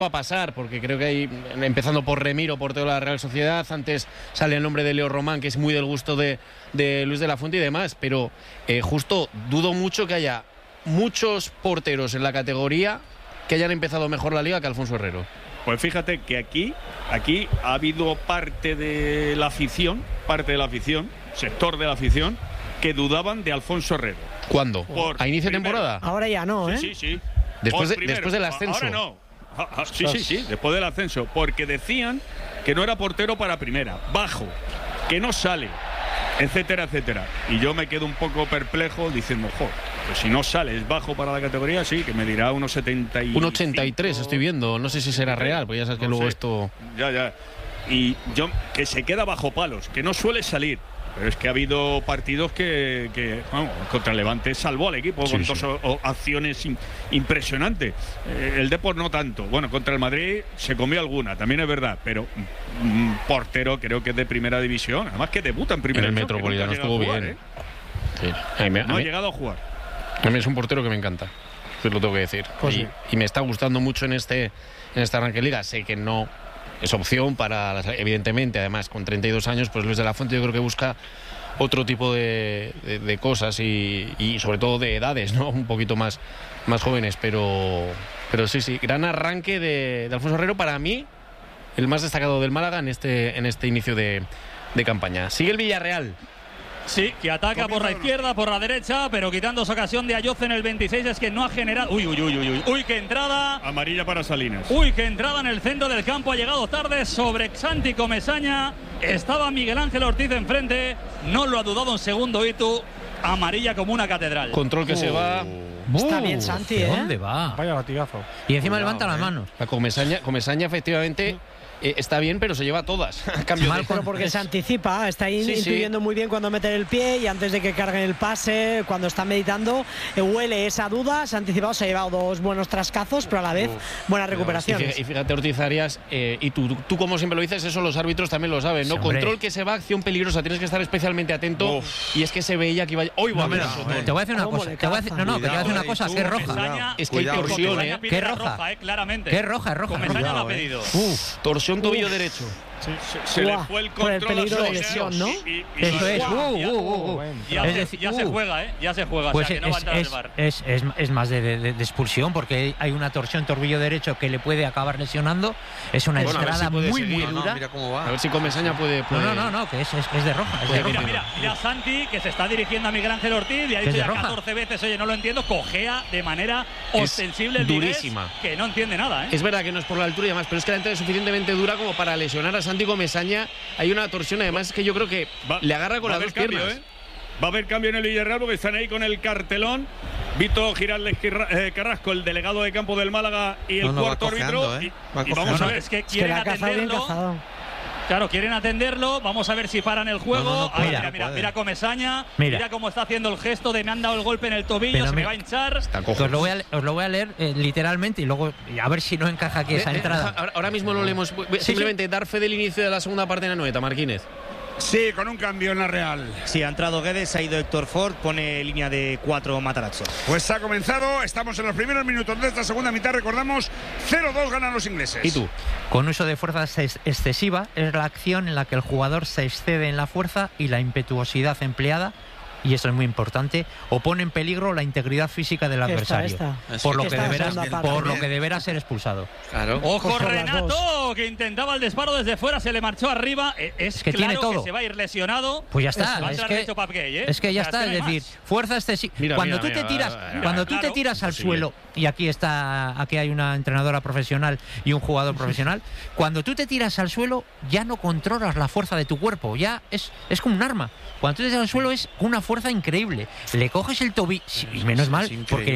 va a pasar, porque creo que hay, empezando por Remiro, portero de la Real Sociedad, antes sale el nombre de Leo Román, que es muy del gusto de Luis de la Fuente y demás, pero justo dudo mucho que haya muchos porteros en la categoría que hayan empezado mejor la liga que Alfonso Herrero. Pues fíjate que aquí ha habido parte de la afición, sector de la afición, que dudaban de Alfonso Herrero. ¿Cuándo? ¿A inicio de temporada? Ahora ya no, ¿eh? Sí. Después del ascenso. Ahora no. Sí, después del ascenso. Porque decían que no era portero para primera, bajo, que no sale, etcétera, etcétera. Y yo me quedo un poco perplejo diciendo, pues si no sale, es bajo para la categoría, sí, que me dirá unos 75. 1,83 estoy viendo, no sé si será real, pues ya sabes que luego esto... Ya. Y yo, que se queda bajo palos, que no suele salir. Pero es que ha habido partidos que contra el Levante salvó al equipo con dos acciones impresionantes. El Depor no tanto. Bueno, contra el Madrid se comió alguna, también es verdad. Pero un portero creo que es de primera división. Además que debuta en primera división. En el Metropolitano estuvo bien. Sí. No ha llegado a jugar. A mí es un portero que me encanta. Eso lo tengo que decir. Pues y me está gustando mucho en este arranque de liga. Sé que no es opción para, evidentemente, además con 32 años, pues Luis de la Fuente yo creo que busca otro tipo de cosas y sobre todo de edades, ¿no? Un poquito más jóvenes, pero sí, gran arranque de Alfonso Herrero, para mí el más destacado del Málaga en este inicio de campaña. Sigue el Villarreal. Sí, que ataca por la izquierda, por la derecha, pero quitando esa ocasión de Ayoce en el 26, es que no ha generado... Uy, qué entrada. Amarilla para Salinas. Uy, qué entrada en el centro del campo, ha llegado tarde sobre Santi Comesaña. Estaba Miguel Ángel Ortiz enfrente, no lo ha dudado un segundo Itu. Amarilla como una catedral. Control que se va... Está bien Santi, ¿eh? ¿Dónde va? Vaya latigazo. Y encima levanta las manos. La Comesaña efectivamente... está bien, pero se lleva todas. Pero porque se anticipa, está ahí intuyendo muy bien cuando mete el pie y antes de que carguen el pase, cuando está meditando, huele esa duda, se ha anticipado, se ha llevado dos buenos trascazos, pero a la vez buenas recuperaciones. Y fíjate, Ortiz Arias, y tú como siempre lo dices, eso los árbitros también lo saben, ¿no? Sí, control que se va, acción peligrosa, tienes que estar especialmente atento. Y es que se veía que iba... ¡Hoy va! Te voy a decir una cosa, te voy a decir una cosa, que es roja. Es que hay torsión, ¿eh? Que es roja, claramente. Que es roja. Comesaña la ha pedido. Torsión tobillo derecho. Se le fue el control. Por el peligro de lesión, ¿no? Eso es. Ya se juega, ¿eh? Ya se juega. Pues o sea, que no va a entrar el VAR. Es más de expulsión, porque hay una torsión tobillo derecho que le puede acabar lesionando. Es una entrada muy dura. Mira cómo va. A ver si Comesaña puede... No, que es de roja. Mira Santi, que se está dirigiendo a Miguel Ángel Ortiz y ha dicho ya 14 veces, oye, no lo entiendo, cojea de manera ostensible el durísima. Que no entiende nada, ¿eh? Es verdad que no es por la altura y demás, pero es que la entrada es suficientemente dura como para lesionar a Santi Comesaña. Hay una torsión, además, que yo creo que le agarra con las dos piernas. Va a haber cambio en el Villarreal porque están ahí con el cartelón. Vito Giraldes Carrasco, el delegado de campo del Málaga y el cuarto árbitro. Y vamos a ver. Es que quieren atenderlo. Claro, quieren atenderlo. Vamos a ver si paran el juego. Mira Comesaña. Mira cómo está haciendo el gesto de me han dado el golpe en el tobillo, se me va a hinchar. Os lo voy a leer literalmente y luego a ver si no encaja aquí esa entrada. Ahora mismo lo leemos. Simplemente dar fe del inicio de la segunda parte en la Noeta, Marquínez. Sí, con un cambio en la Real. Sí, ha entrado Guedes, ha ido Héctor Ford, pone línea de 4 Matarazzo. Pues ha comenzado, estamos en los primeros minutos de esta segunda mitad, recordamos, 0-2 ganan los ingleses. ¿Y tú? Con uso de fuerza excesiva es la acción en la que el jugador se excede en la fuerza y la impetuosidad empleada, y eso es muy importante, o pone en peligro la integridad física del adversario, por lo que deberá ser expulsado. Claro. ¡Ojo Renato, que intentaba el disparo desde fuera, se le marchó arriba! Es que claro tiene todo. Que se va a ir lesionado. Pues ya está. Es que ya está, es decir, fuerza excesiva. Cuando tú te tiras al suelo, y aquí hay una entrenadora profesional y un jugador profesional, cuando tú te tiras al suelo ya no controlas la fuerza de tu cuerpo, ya es como un arma. Cuando tú te tiras al suelo es una fuerza increíble. Le coges el tobillo, y menos mal, porque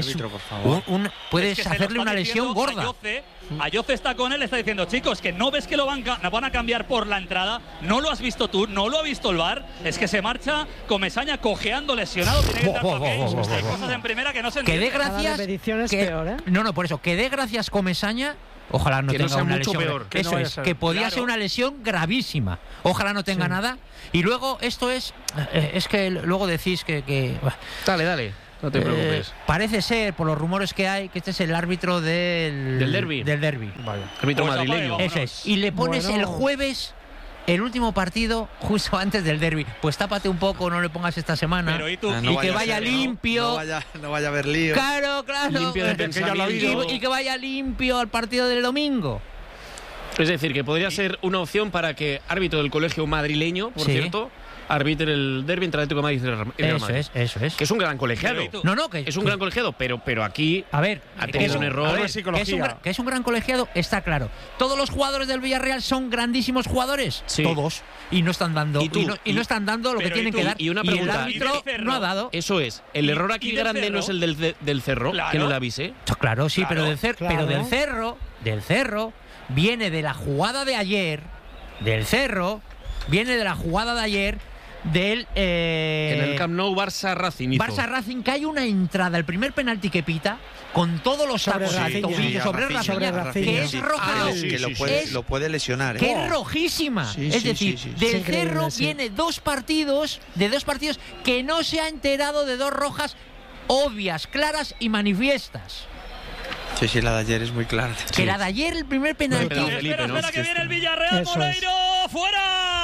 puedes hacerle una lesión gorda. Ayoce está con él, está diciendo, chicos, que no ves que lo van a cambiar por la entrada, no lo has visto tú, no lo ha visto el VAR, es que se marcha Comesaña cojeando, lesionado, tiene que entrar hay cosas en primera que no se entienden. Que dé gracias, peor, ¿eh? No, por eso, que dé gracias Comesaña. Ojalá no tenga una lesión peor. Eso es, que podría ser una lesión gravísima. Ojalá no tenga nada. Y luego esto es que luego decís que... Dale. No te preocupes. Parece ser, por los rumores que hay, que este es el árbitro del derbi. Del derbi. Vale. Árbitro Pues madrileño. Ese es. Y le pones el jueves el último partido justo antes del derbi. Pues tápate un poco, no le pongas esta semana. Pero, ¿y tú? y que vaya limpio. No vaya a haber lío. Claro. Limpio de pensamiento. Y que vaya limpio al partido del domingo. Es decir, que podría ser una opción para que árbitro del colegio madrileño, por cierto, arbitre el derbi entre Atlético de Madrid y Real Madrid. Eso es. Que es un gran colegiado. Que es un gran colegiado, pero aquí a ver, ha tenido un error. Que es un gran colegiado, está claro. Todos los jugadores del Villarreal son grandísimos jugadores. Sí. Todos. Y no están dando. Y no están dando lo que tienen que dar. Y una pregunta. el árbitro no ha dado. Eso es. El error aquí grande Cerro? No es el del Cerro, claro. Que no le avise. Claro, sí, claro, pero del Cerro viene de la jugada de ayer. Del Cerro viene de la jugada de ayer. En el Camp Nou Barça-Racing Barça-Racing, que hay una entrada, el primer penalti que pita, con todos los sacos y tobillos sobre Rafinha, que es roja. Lo puede lesionar. Que es rojísima. Es decir, del Cerro viene dos partidos que no se ha enterado de dos rojas obvias, claras y manifiestas. Sí, la de ayer es muy clara. Que la de ayer, el primer penalti. Espera, que viene el Villarreal, Moleiro, fuera.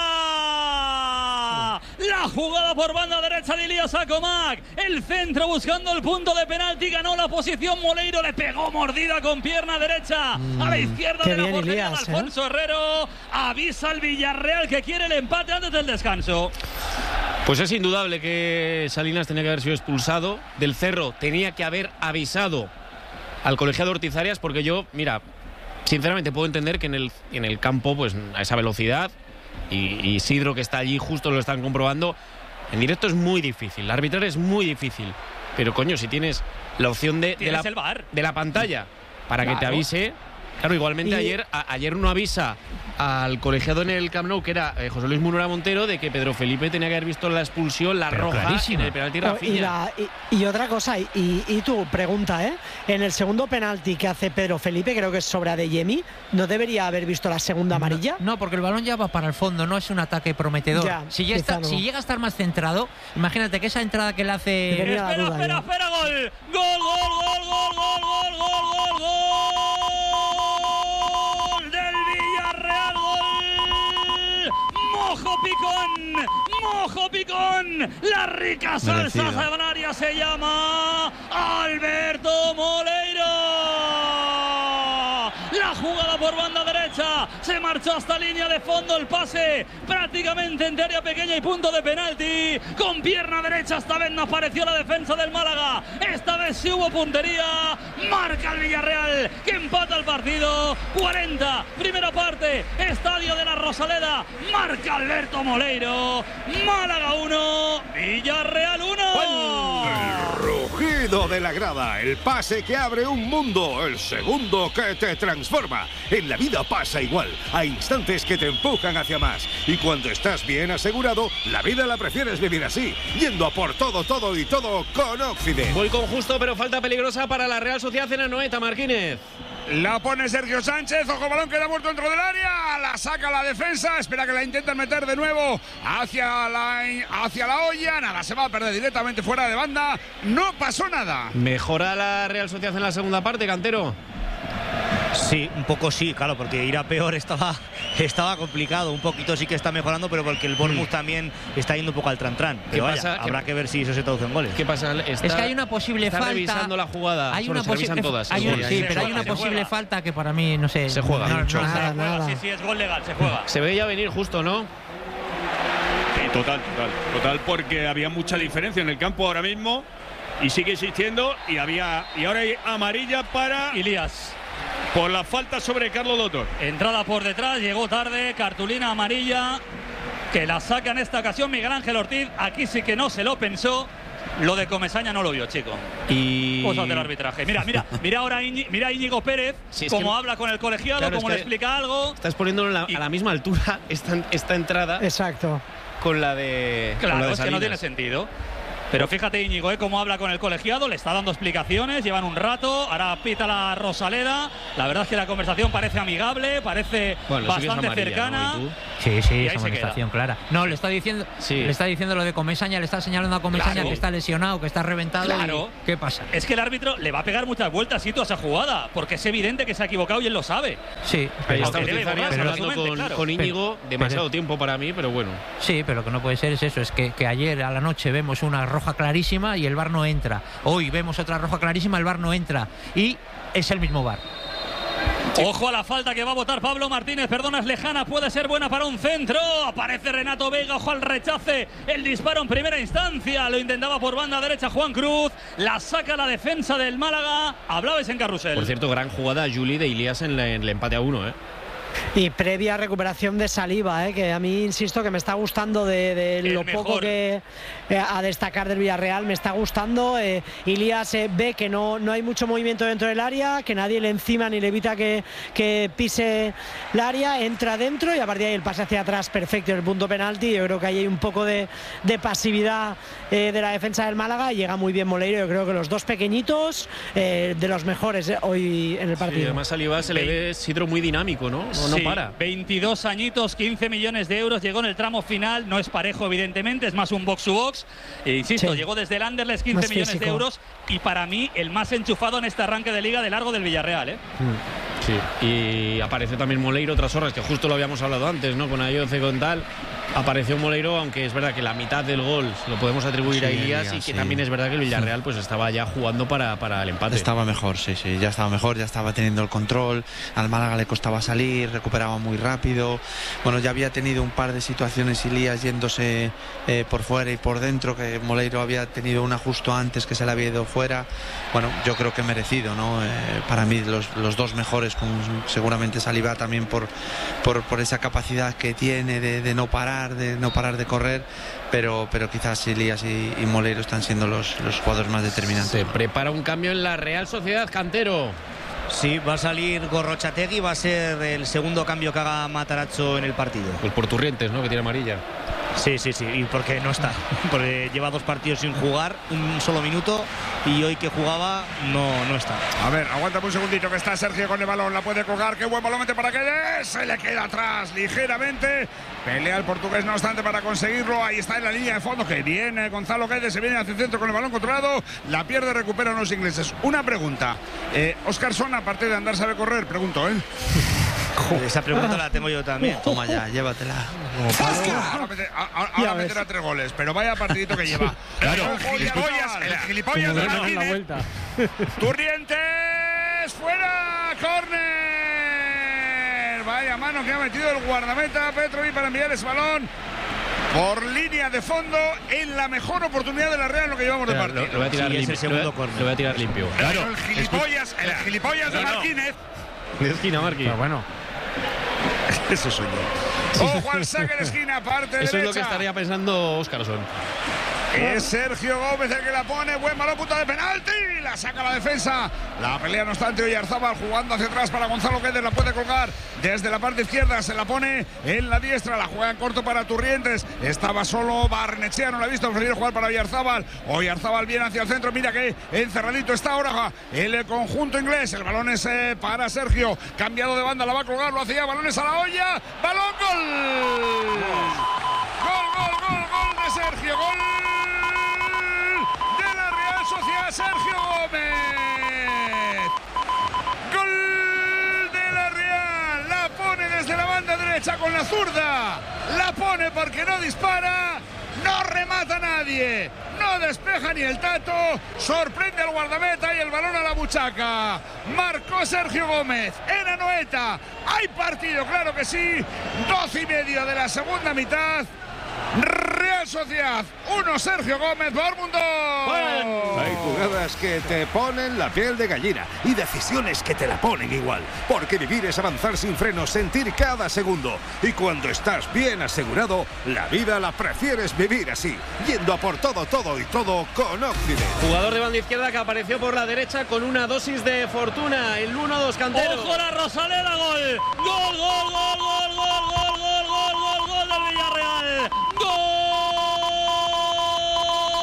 La jugada por banda derecha de Ilías Acomac. El centro buscando el punto de penalti. Ganó la posición Moleiro. Le pegó mordida con pierna derecha a la izquierda de la portería de Alfonso Herrero. Avisa al Villarreal que quiere el empate antes del descanso. Pues es indudable que Salinas tenía que haber sido expulsado. Del Cerro tenía que haber avisado al colegiado Ortiz Arias, porque yo, mira, sinceramente puedo entender que en el campo, pues a esa velocidad, y Isidro, que está allí, justo lo están comprobando, en directo es muy difícil, arbitrar es muy difícil, pero coño, si tienes la opción de la pantalla para que te avise. Claro, igualmente ayer no avisa al colegiado en el Camp Nou, que era José Luis Munera Montero, de que Pedro Felipe tenía que haber visto la expulsión, roja en el penalti Rafinha. Y otra cosa, y tú, pregunta, en el segundo penalti que hace Pedro Felipe, creo que es sobre Adeyemi, ¿no debería haber visto la segunda amarilla? No, porque el balón ya va para el fondo, no es un ataque prometedor. Si llega a estar más centrado, imagínate que esa entrada que le hace... Espera, gol. Gol. Mojo Picón, la rica salsa sabonaria se llama Alberto Moleiro. La jugada por banda derecha, se marchó hasta línea de fondo, el pase prácticamente en área pequeña y punto de penalti. Con pierna derecha esta vez no apareció la defensa del Málaga, esta vez sí hubo puntería. Marca el Villarreal, que empata el partido. 40, primera parte, estadio de la Rosaleda. Marca Alberto Moleiro. Málaga 1, Villarreal 1. El rugido de la grada, el pase que abre un mundo, el segundo que te transforma. En la vida pasa igual, hay instantes que te empujan hacia más. Y cuando estás bien asegurado, la vida la prefieres vivir así, yendo a por todo con Occident. Voy con justo, pero falta peligrosa para la Real Sociedad en Anoeta, Marquínez. La pone Sergio Sánchez, ojo, balón queda muerto dentro del área, la saca la defensa, espera que la intentan meter de nuevo hacia la olla, nada, se va a perder directamente fuera de banda, no pasó nada. ¿Mejora la Real Sociedad en la segunda parte, Cantero? Sí, un poco sí, claro, porque ir a peor estaba complicado. Un poquito sí que está mejorando, pero porque el Bournemouth también está yendo un poco al tran-tran. Pero vaya, habrá que ver si eso se traduce en goles. ¿Qué pasa? Es que hay una posible falta. Revisando la jugada. Hay una revisan todas. Pero hay una posible falta que para mí, no sé. Se juega. Nada. Sí, es gol legal, se juega. Se veía venir justo, ¿no? Total, porque había mucha diferencia en el campo ahora mismo y sigue existiendo y ahora hay amarilla para Ilías. Por la falta sobre Carlos Lotor. Entrada por detrás, llegó tarde, cartulina amarilla, que la saca en esta ocasión Miguel Ángel Ortiz. Aquí sí que no se lo pensó. Lo de Comesaña no lo vio, chico. Cosas del arbitraje. Mira ahora mira Íñigo Pérez, cómo habla con el colegiado, claro, cómo le explica algo. Estás poniéndolo a la misma altura esta entrada. Exacto. Con la de. Claro, con la de es que no tiene sentido. Pero fíjate Íñigo, cómo habla con el colegiado, le está dando explicaciones, llevan un rato, ahora pita la Rosaleda. La verdad es que la conversación parece amigable, parece bastante cercana. ¿No? Sí, es amonestación clara. No, le está diciendo lo de Comesaña, le está señalando a Comesaña que está lesionado, que está reventado. Claro. ¿Qué pasa? Es que el árbitro le va a pegar muchas vueltas a esa jugada, porque es evidente que se ha equivocado y él lo sabe. Sí, ahí está hablando con Íñigo, demasiado tiempo para mí, pero bueno. Sí, pero lo que no puede ser es eso, es que ayer a la noche vemos una roja clarísima y el VAR no entra. Hoy vemos otra roja clarísima, el VAR no entra. Y es el mismo VAR. Ojo a la falta que va a votar Pablo Martínez, perdona, es lejana, puede ser buena para un centro. Aparece Renato Vega, ojo al rechace, el disparo en primera instancia, lo intentaba por banda derecha Juan Cruz, la saca la defensa del Málaga. Hablabais en Carrusel. Por cierto, gran jugada Juli de Ilias en el empate a 1, Y previa recuperación de Saliba, que a mí, insisto, que me está gustando de lo poco que a destacar del Villarreal, me está gustando. Ilias ve que no hay mucho movimiento dentro del área, que nadie le encima ni le evita que pise el área, entra dentro y a partir de ahí el pase hacia atrás perfecto en el punto penalti. Yo creo que ahí hay un poco de pasividad de la defensa del Málaga y llega muy bien Moleiro. Yo creo que los dos pequeñitos, de los mejores hoy en el partido. Sí, además Saliba se le ve Sidro muy dinámico, ¿no? No para. 22 añitos, 15 millones de euros, llegó en el tramo final, no es parejo evidentemente, es más un box to box, insisto, llegó desde el Anderlecht, 15 más millones físico de euros y para mí el más enchufado en este arranque de liga de largo del Villarreal, Sí, y apareció también Moleiro otras horas, que justo lo habíamos hablado antes, ¿no? Con Ayoce, con tal. Apareció Moleiro, aunque es verdad que la mitad del gol lo podemos atribuir a Ilias y que también es verdad que el Villarreal pues estaba ya jugando para el empate. Estaba mejor, sí, ya estaba mejor, ya estaba teniendo el control. Al Málaga le costaba salir, recuperaba muy rápido. Bueno, ya había tenido un par de situaciones Ilias yéndose por fuera y por dentro, que Moleiro había tenido una justo antes que se le había ido fuera. Bueno, yo creo que merecido, ¿no? Para mí los dos mejores, con seguramente Saliba también por esa capacidad que tiene de no parar de correr, pero quizás Ilias y Moleiro están siendo los jugadores más determinantes. Se prepara un cambio en la Real Sociedad, Cantero. Sí, va a salir Gorrochategui, va a ser el segundo cambio que haga Matarazzo en el partido. Pues por Turrientes, ¿no? Que tiene amarilla. Sí, y porque no está, porque lleva 2 partidos sin jugar, un solo minuto, y hoy que jugaba no está. A ver, aguántame un segundito que está Sergio con el balón, la puede colgar, qué buen balón mete para que se le queda atrás ligeramente, pelea el portugués no obstante para conseguirlo, ahí está en la línea de fondo, que viene Gonzalo Guedes, se viene hacia el centro con el balón controlado, la pierde, recuperan los ingleses. Una pregunta, Óscarson, aparte de andar sabe correr, pregunto, Esa pregunta la tengo yo también. Toma ya, llévatela. Ahora meterá 3 goles, pero vaya partidito que lleva. Claro, el gilipollas de Martínez. Turrientes, fuera, córner. Vaya mano que ha metido el guardameta Petrovic para enviar ese balón por línea de fondo en la mejor oportunidad de la Real en lo que llevamos de partido. Lo voy a tirar limpio. Lo voy a tirar limpio. Claro, el gilipollas de Martínez. De esquina, Marquí. Pero bueno. Eso soy yo. Ojo al saque de esquina, parte Eso derecha. Es lo que estaría pensando Óscarson. Es Sergio Gómez el que la pone, buen balón, punto de penalti, la saca la defensa, la pelea no obstante Oyarzábal jugando hacia atrás para Gonzalo Guedes, la puede colgar desde la parte izquierda, se la pone en la diestra, la juega en corto para Turrientes, estaba solo Barnechea, no la ha visto, prefiere jugar para Oyarzábal viene hacia el centro, mira que encerradito está ahora el conjunto inglés, el balón es para Sergio, cambiado de banda, la va a colgar, lo hacía, balones a la olla, balón, gol de Sergio, gol de la Real Sociedad, Sergio Gómez, gol de la Real, la pone desde la banda derecha con la zurda, la pone porque no dispara, no remata nadie, no despeja ni el tato, sorprende al guardameta y el balón a la buchaca, marcó Sergio Gómez en Anoeta, hay partido, claro que sí, 12:30 de la segunda mitad, Real Sociedad 1, Sergio Gómez, Dortmund 2. Hay jugadas que te ponen la piel de gallina y decisiones que te la ponen igual. Porque vivir es avanzar sin frenos, sentir cada segundo. Y cuando estás bien asegurado, la vida la prefieres vivir así, yendo a por todo y todo con Occident. Jugador de banda izquierda que apareció por la derecha con una dosis de fortuna. El 1-2, Cantero. ¡Ojo la Rosaleda! ¡Gol! ¡Gol del Villarreal! ¡Gol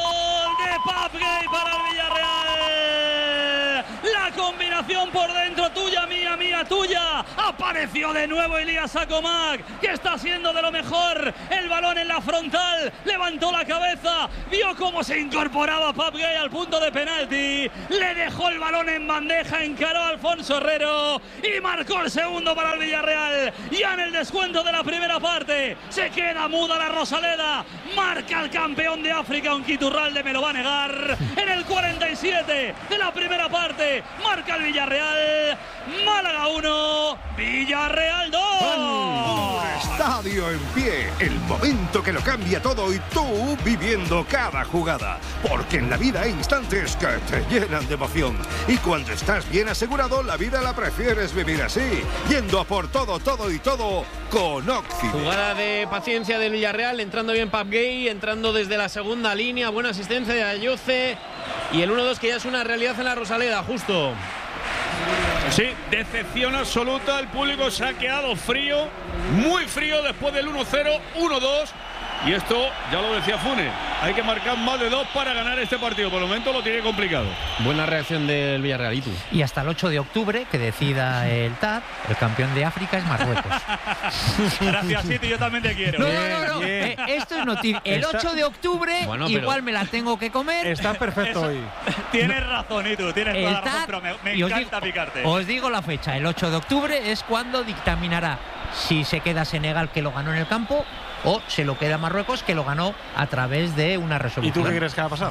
de Pape Gueye para el Villarreal! La combinación por dentro tuya, mía, mía, tuya. Apareció de nuevo Elías Akomak, que está haciendo de lo mejor. El balón en la frontal, levantó la cabeza, vio cómo se incorporaba Pape Gueye al punto de penalti, le dejó el balón en bandeja, encaró a Alfonso Herrero y marcó el segundo para el Villarreal. Ya en el descuento de la primera parte se queda muda la Rosaleda, marca el campeón de África, aunque Iturralde me lo va a negar. En el 47 de la primera parte marca el Villarreal. Málaga 1, Villarreal 2. Un estadio en pie, el momento que lo cambia todo y tú viviendo cada jugada, porque en la vida hay instantes que te llenan de emoción y cuando estás bien asegurado la vida la prefieres vivir así, yendo a por todo, todo y todo con Occident. Jugada de paciencia del Villarreal, entrando bien Pape Gueye, entrando desde la segunda línea, buena asistencia de Ayoce y el 1-2 que ya es una realidad en la Rosaleda, justo. Sí, decepción absoluta, el público se ha quedado frío, muy frío después del 1-0, 1-2. Y esto, ya lo decía Funes, hay que marcar más de 2 para ganar este partido. Por el momento lo tiene complicado. Buena reacción del Villarreal. Y hasta el 8 de octubre, que decida el TAP, el campeón de África es Marruecos. Gracias, Siti, yo también te quiero. No. Esto es noticia. El 8 de octubre, bueno, igual me la tengo que comer. Está perfecto hoy. Tienes razón, y tú tienes toda la razón, pero me encanta picarte. Os digo la fecha, el 8 de octubre es cuando dictaminará si se queda Senegal, que lo ganó en el campo, o se lo queda Marruecos, que lo ganó a través de una resolución. ¿Y tú qué crees que va a pasar?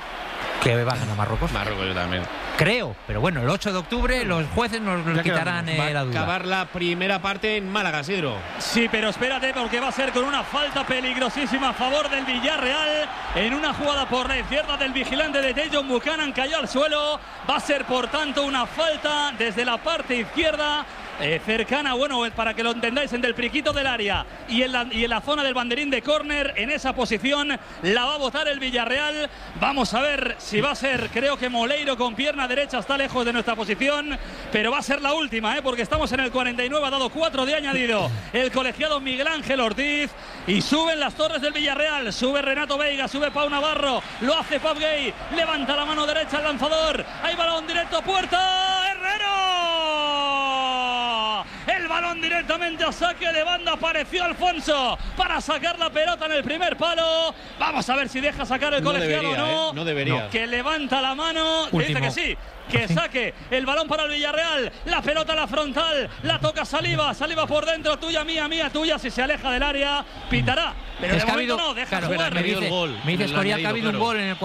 Que va a ganar Marruecos. Marruecos yo también. Creo, pero bueno, el 8 de octubre los jueces nos quitarán la duda. Va a acabar la primera parte en Málaga, Sidro. Sí, pero espérate, porque va a ser con una falta peligrosísima a favor del Villarreal. En una jugada por la izquierda del vigilante de Dejon Buchanan, cayó al suelo. Va a ser, por tanto, una falta desde la parte izquierda. Cercana, bueno, para que lo entendáis, entre el priquito del área y en la zona del banderín de córner. En esa posición la va a botar el Villarreal. Vamos a ver si va a ser, creo que Moleiro con pierna derecha está lejos de nuestra posición, pero va a ser la última, porque estamos en el 49, ha dado 4 de añadido el colegiado Miguel Ángel Ortiz, y suben las torres del Villarreal, sube Renato Veiga, sube Pau Navarro, lo hace Pape Gueye, levanta la mano derecha el lanzador, hay balón directo a puerta, Herrero. El balón directamente a saque de banda, apareció Alfonso para sacar la pelota en el primer palo. Vamos a ver si deja sacar el colegiado o no. No debería. Que levanta la mano, dice que sí. Que saque el balón para el Villarreal, la pelota a la frontal, la toca Saliba por dentro, tuya, mía, mía, tuya. Si se aleja del área, pitará. Pero es de que momento habido, no, deja jugar. Me dices, Coria, que ha habido un gol en el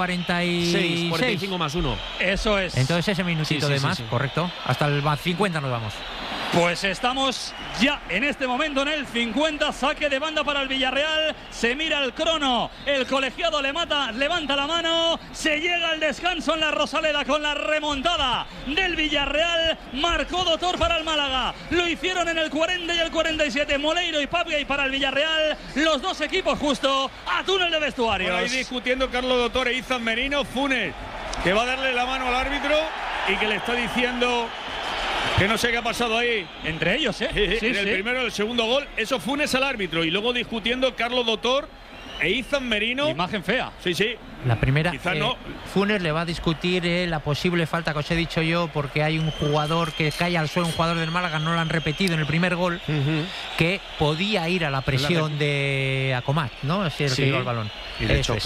46. 45 más 1. Eso es. Entonces ese minutito de más, correcto. Hasta el 50 nos vamos. Pues estamos ya en este momento en el 50, saque de banda para el Villarreal, se mira el crono, el colegiado levanta la mano, se llega al descanso en la Rosaleda con la remontada del Villarreal, marcó Dotor para el Málaga, lo hicieron en el 40 y el 47, Moleiro y Pape Gueye para el Villarreal, los dos equipos justo a túnel de vestuarios. Por ahí discutiendo Carlos Dotor e Izan Merino, Funes, que va a darle la mano al árbitro y que le está diciendo... que no sé qué ha pasado ahí. Entre ellos, en el primero y el segundo gol. Eso Funes al árbitro. Y luego discutiendo Carlos Dotor e Izan Merino. Imagen fea. Sí. La primera, quizás no. Funes le va a discutir la posible falta que os he dicho yo, porque hay un jugador que cae al suelo, un jugador del Málaga, no lo han repetido en el primer gol, que podía ir a la presión de Akomak, ¿no? Así es el que lleva el balón. Y le choca,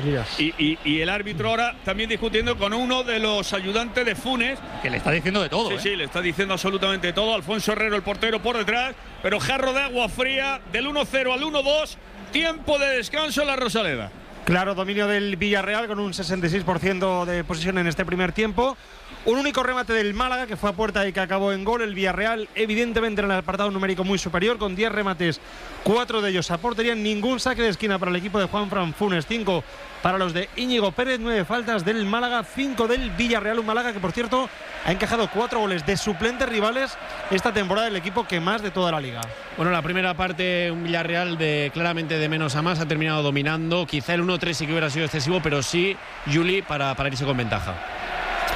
y el árbitro ahora también discutiendo con uno de los ayudantes de Funes, que le está diciendo de todo. Sí, le está diciendo absolutamente todo. Alfonso Herrero, el portero, por detrás, pero jarro de agua fría del 1-0 al 1-2, tiempo de descanso en la Rosaleda. Claro, dominio del Villarreal con un 66% de posesión en este primer tiempo. Un único remate del Málaga que fue a puerta y que acabó en gol. El Villarreal, evidentemente, en el apartado numérico muy superior, con 10 remates, 4 de ellos a portería. Ningún saque de esquina para el equipo de Juanfran Funes, 5 para los de Íñigo Pérez, 9 faltas del Málaga, 5 del Villarreal. Un Málaga que, por cierto, ha encajado 4 goles de suplentes rivales esta temporada, el equipo que más de toda la liga. Bueno, la primera parte, un Villarreal claramente de menos a más, ha terminado dominando. Quizá el 1-3 sí que hubiera sido excesivo, pero sí, Juli, para irse con ventaja.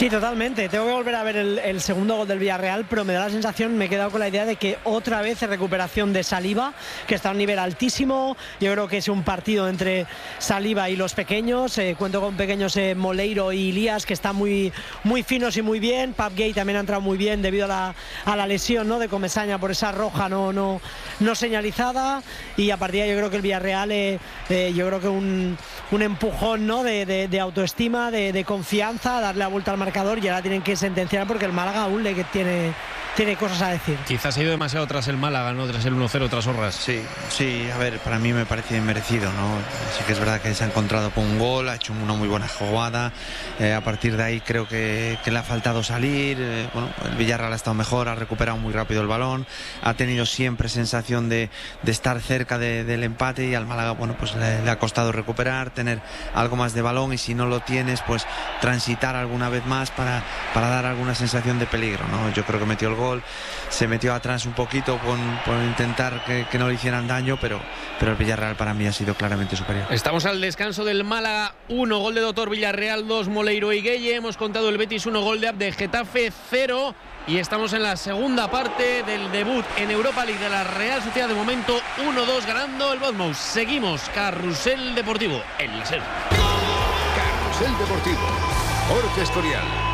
Sí, totalmente. Tengo que volver a ver el segundo gol del Villarreal, pero me da la sensación, me he quedado con la idea de que otra vez es recuperación de Saliba, que está a un nivel altísimo. Yo creo que es un partido entre Saliba y los pequeños. Cuento con pequeños Moleiro y Elías, que están muy, muy finos y muy bien. Pape Gueye también ha entrado muy bien debido a la lesión, ¿no?, de Comesaña por esa roja no señalizada. Y a partir de ahí yo creo que el Villarreal, yo creo que un empujón, ¿no?, de autoestima, de confianza, darle la vuelta al marcador, y ahora tienen que sentenciar porque el Málaga aún le tiene cosas a decir. Quizás ha ido demasiado tras el Málaga, ¿no?, tras el 1-0, tras Orras. Sí, a ver, para mí me parece merecido, ¿no? Sí que es verdad que se ha encontrado con un gol, ha hecho una muy buena jugada, a partir de ahí creo que le ha faltado salir, bueno, el Villarreal ha estado mejor, ha recuperado muy rápido el balón, ha tenido siempre sensación de estar cerca del empate, y al Málaga, bueno, pues le ha costado recuperar, tener algo más de balón, y si no lo tienes, pues transitar alguna vez más para dar alguna sensación de peligro, ¿no? Yo creo que metió el gol, se metió atrás un poquito por intentar que no le hicieran daño, pero el Villarreal para mí ha sido claramente superior. Estamos al descanso del Málaga 1, gol de Doctor, Villarreal 2, Moleiro y Gueye. Hemos contado el Betis 1, gol de Abde, Getafe 0, y estamos en la segunda parte del debut en Europa League de la Real Sociedad. De momento 1-2 ganando el Bournemouth. Seguimos Carrusel Deportivo en la SER. Carrusel Deportivo, Jorge Escorial.